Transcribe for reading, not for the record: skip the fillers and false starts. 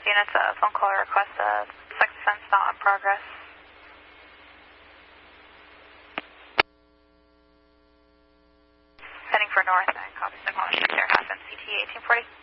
units, phone call request, sex offense not in progress. Heading for north and copy signal restrict air half MCT 1840.